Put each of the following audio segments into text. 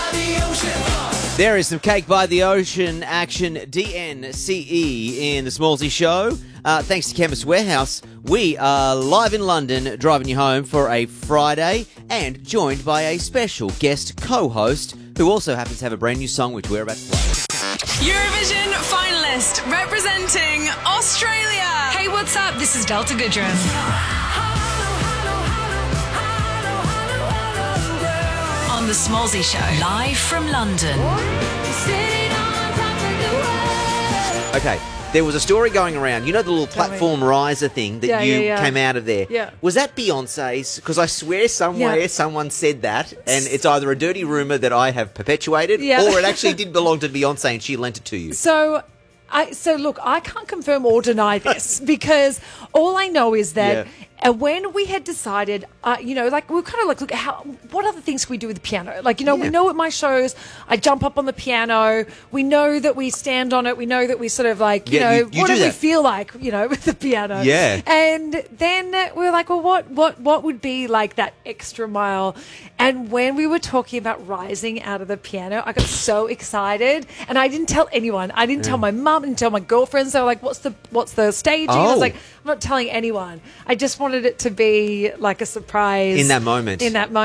There is some Cake by the Ocean action, DNCE in the Smallsy Show. Thanks to Chemist Warehouse. We are live in London, driving you home for a Friday, and joined by a special guest co-host who also happens to have a brand new song which we're about to play. Eurovision finalist representing Australia. Hey, what's up? This is Delta Goodrem. On The Smallsy Show, live from London. Okay, there was a story going around. You know the little platform riser thing that you came out of there? Yeah. Was that Beyonce's? Because I swear somewhere someone said that, and it's either a dirty rumour that I have perpetuated, or it actually did belong to Beyonce and she lent it to you. So look, I can't confirm or deny this because all I know is that when we had decided, we were kind of like, look, what other things can we do with the piano? Like, we know at my shows, I jump up on the piano. We know that we stand on it. We know that we sort of like, what do we feel like, with the piano? Yeah. And then we were like, well, what would be like that extra mile? And when we were talking about rising out of the piano, I got so excited, and I didn't tell anyone. I didn't tell my mum, didn't tell my girlfriends. They were like, what's the staging? I was like, I'm not telling anyone. I just wanted it to be like a surprise in that moment.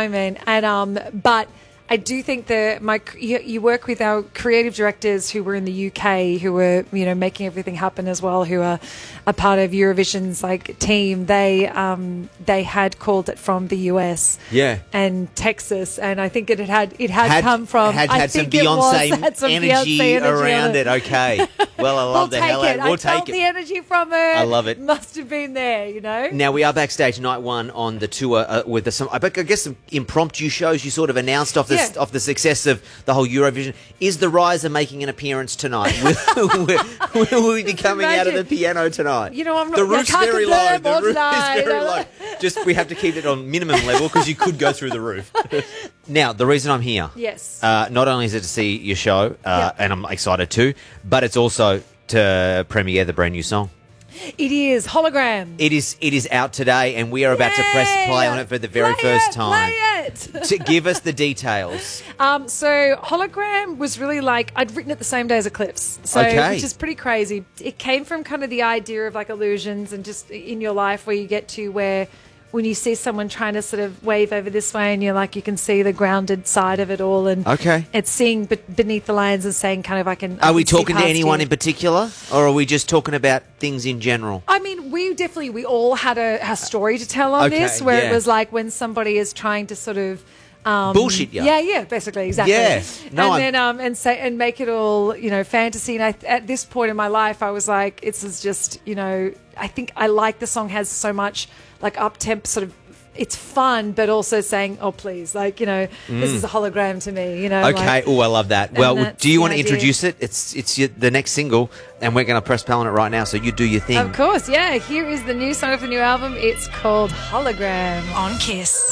And but I do think that you work with our creative directors who were in the UK, who were making everything happen as well, who are a part of Eurovision's team. They had called it from the US, and Texas, and I think it had come from had some Beyonce energy around it. Okay, well, I love the hell out. We'll take it. The energy from her. I love it. Must have been there, Now we are backstage night one on the tour with some impromptu shows you sort of announced off the success of the whole Eurovision. Is the Riser making an appearance tonight? Will we be coming out of the piano tonight? The roof's very low. The roof is very low. Just we have to keep it on minimum level because you could go through the roof. Now, the reason I'm here, not only is it to see your show, and I'm excited too, but it's also to premiere the brand new song. It is Hologram. It is out today, and we are about to press play on it for the very first time. Play it. To give us the details. So Hologram was really I'd written it the same day as Eclipse, which is pretty crazy. It came from kind of the idea of illusions and just in your life where you get to where when you see someone trying to sort of wave over this way and you're like, you can see the grounded side of it all. And it's seeing beneath the lines and saying kind of, Are we talking to anyone in particular, or are we just talking about things in general? I mean, we all had a story to tell on this, where it was like when somebody is trying to sort of bullshit you. Yeah, basically, exactly. Yeah. No, and make it all, fantasy. And at this point in my life, I was like, it's just, I think I like the song has so much up-temp sort of, it's fun, but also saying, oh, please, this is a hologram to me, Okay, I love that. Well, do you want to introduce it? It's the next single, and we're going to press play on it right now, so you do your thing. Of course, yeah. Here is the new song of the new album. It's called Hologram. On Kiss.